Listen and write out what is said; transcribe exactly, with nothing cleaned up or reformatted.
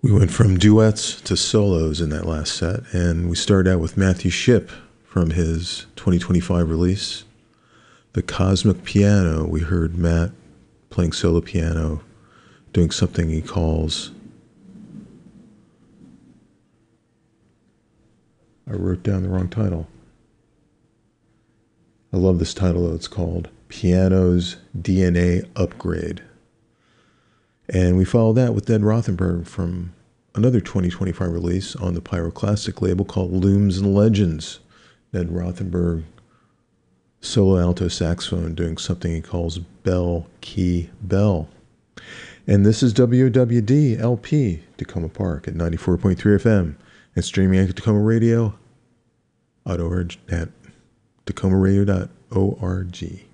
We went from duets to solos in that last set, and we started out with Matthew Shipp from his twenty twenty-five release, The Cosmic Piano. We heard Matt playing solo piano, doing something he calls, I wrote down the wrong title. I love this title though. It's called Piano's D N A Upgrade. And we followed that with Ned Rothenberg from another twenty twenty-five release on the Pyroclastic label called Looms and Legends. Ned Rothenberg, solo alto saxophone, doing something he calls Bell Key Bell. And this is W O W D L P, Tacoma Park at ninety-four point three F M, and streaming at Tacoma Radio at Tacoma radio dot org.